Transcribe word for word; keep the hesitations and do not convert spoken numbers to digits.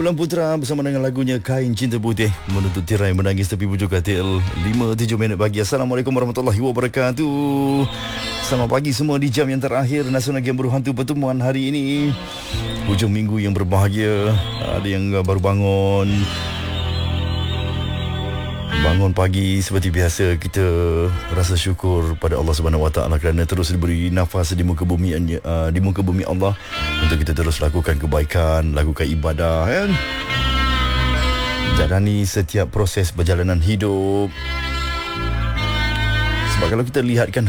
Bulan Putra bersama dengan lagunya Kain Cinta Putih menuntut tirai menangis tepi bujur katil. Lima tujuh minit pagi. Assalamualaikum warahmatullahi wabarakatuh. Selamat pagi semua di jam yang terakhir Nasional Game Berhantu pertemuan hari ini. Hujung minggu yang berbahagia. Ada yang baru bangun, bangun pagi seperti biasa, kita rasa syukur pada Allah Subhanahu Wa Taala kerana terus diberi nafas di muka bumi uh, di muka bumi Allah untuk kita terus lakukan kebaikan, lakukan ibadah, kan? Jalani setiap proses perjalanan hidup. Sebab kalau kita lihatkan